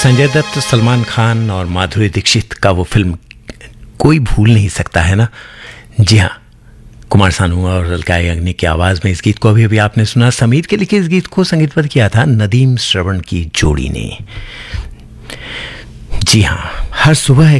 संजय दत्त, सलमान खान और माधुरी दीक्षित का वो फिल्म कोई भूल नहीं सकता है ना। जी हाँ, कुमार सानू और अलका याग्निक की आवाज़ में इस गीत को अभी आपने सुना। समीर के लिखे इस गीत को संगीतबद्ध किया था नदीम श्रवण की जोड़ी ने। जी हाँ, हर सुबह